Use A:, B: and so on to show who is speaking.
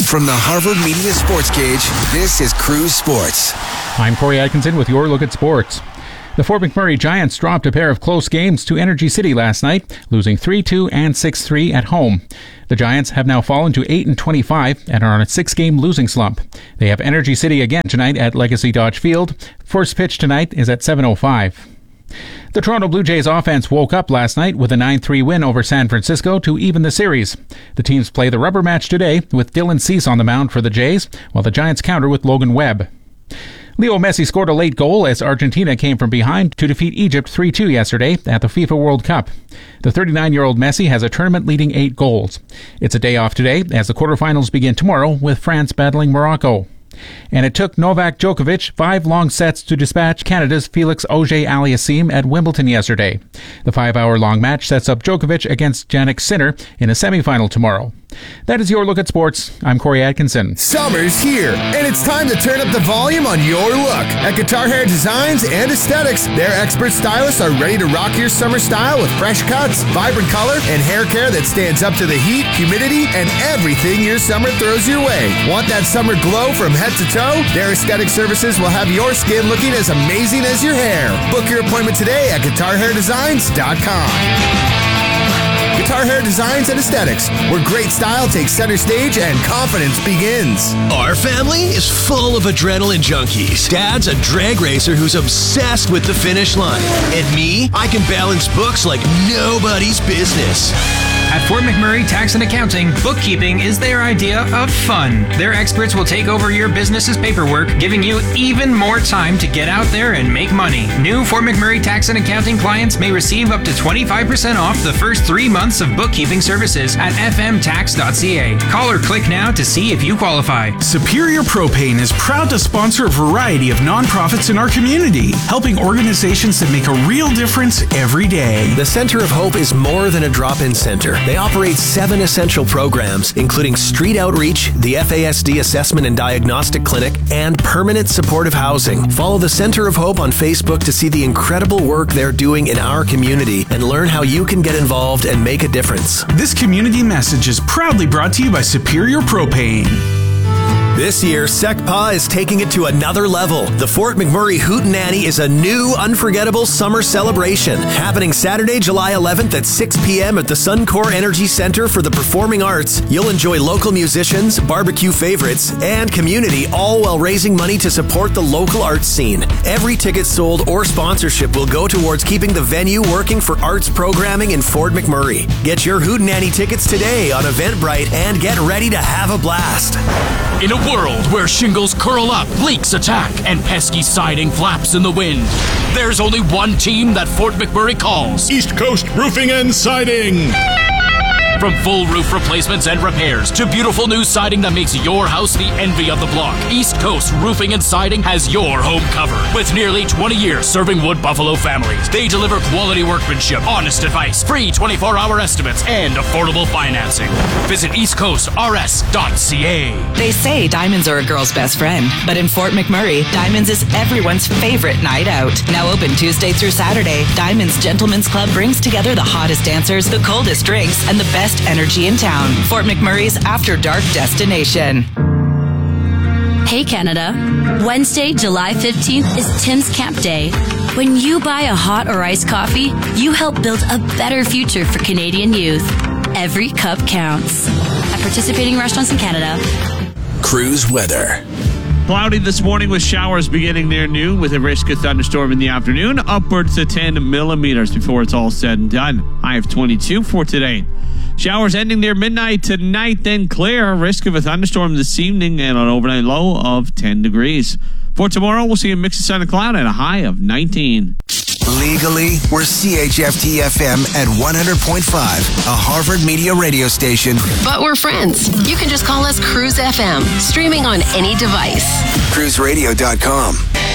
A: From the Harvard Media Sports Cage, this is Cruise Sports.
B: I'm Corey Atkinson with your look at sports. The Fort McMurray Giants dropped a pair of close games to Energy City last night, losing 3-2 and 6-3 at home. The Giants have now fallen to 8-25 and are on a 6-game losing slump. They have Energy City again tonight at Legacy Dodge Field. First pitch tonight is at 7:05. The Toronto Blue Jays offense woke up last night with a 9-3 win over San Francisco to even the series. The teams play the rubber match today with Dylan Cease on the mound for the Jays, while the Giants counter with Logan Webb. Leo Messi scored a late goal as Argentina came from behind to defeat Egypt 3-2 yesterday at the FIFA World Cup. The 39-year-old Messi has a tournament-leading 8 goals. It's a day off today as the quarterfinals begin tomorrow with France battling Morocco. And it took Novak Djokovic 5 long sets to dispatch Canada's Felix Auger-Aliassime at Wimbledon yesterday. The 5-hour-long match sets up Djokovic against Jannik Sinner in a semifinal tomorrow. That is your look at sports. I'm Corey Atkinson.
A: Summer's here, and it's time to turn up the volume on your look. At Guitar Hair Designs and Aesthetics, their expert stylists are ready to rock your summer style with fresh cuts, vibrant color, and hair care that stands up to the heat, humidity, and everything your summer throws your way. Want that summer glow from head to toe? Their aesthetic services will have your skin looking as amazing as your hair. Book your appointment today at GuitarHairDesigns.com. Guitar Hair Designs and Aesthetics, where great style takes center stage and confidence begins.
C: Our family is full of adrenaline junkies. Dad's a drag racer who's obsessed with the finish line. And me, I can balance books like nobody's business.
D: At Fort McMurray Tax and Accounting, bookkeeping is their idea of fun. Their experts will take over your business's paperwork, giving you even more time to get out there and make money. New Fort McMurray Tax and Accounting clients may receive up to 25% off the first 3 months of bookkeeping services at fmtax.ca. Call or click now to see if you qualify.
E: Superior Propane is proud to sponsor a variety of nonprofits in our community, helping organizations that make a real difference every day.
C: The Center of Hope is more than a drop-in center. They operate 7 essential programs, including street outreach, the FASD Assessment and Diagnostic Clinic, and permanent supportive housing. Follow the Center of Hope on Facebook to see the incredible work they're doing in our community and learn how you can get involved and make a difference.
E: This community message is proudly brought to you by Superior Propane.
C: This year, SECPA is taking it to another level. The Fort McMurray Hootenanny is a new, unforgettable summer celebration happening Saturday, July 11th at 6 p.m. at the Suncor Energy Center for the Performing Arts. You'll enjoy local musicians, barbecue favorites, and community, all while raising money to support the local arts scene. Every ticket sold or sponsorship will go towards keeping the venue working for arts programming in Fort McMurray. Get your Hootenanny tickets today on Eventbrite and get ready to have a blast.
F: In a world where shingles curl up, leaks attack, and pesky siding flaps in the wind, there's only one team that Fort McMurray calls
G: East Coast Roofing and Siding.
F: From full roof replacements and repairs to beautiful new siding that makes your house the envy of the block, East Coast Roofing and Siding has your home covered. With nearly 20 years serving Wood Buffalo families, they deliver quality workmanship, honest advice, free 24-hour estimates, and affordable financing. Visit eastcoastrs.ca.
H: They say diamonds are a girl's best friend, but in Fort McMurray, Diamonds is everyone's favorite night out. Now open Tuesday through Saturday, Diamonds Gentlemen's Club brings together the hottest dancers, the coldest drinks, and the best energy in town. Fort McMurray's After Dark destination.
I: Hey Canada, Wednesday, July 15th is Tim's Camp Day. When you buy a hot or iced coffee, you help build a better future for Canadian youth. Every cup counts. At participating restaurants in Canada.
A: Cruise weather.
J: Cloudy this morning with showers beginning near noon with a risk of thunderstorm in the afternoon, upwards to 10 millimeters before it's all said and done. High of 22 for today. Showers ending near midnight tonight, then clear. Risk of a thunderstorm this evening and an overnight low of 10 degrees. For tomorrow, we'll see a mix of sun and cloud and a high of 19.
A: Legally, we're CHFT-FM at 100.5, a Harvard Media radio station.
K: But we're friends. You can just call us Cruise FM, streaming on any device.
A: CruiseRadio.com.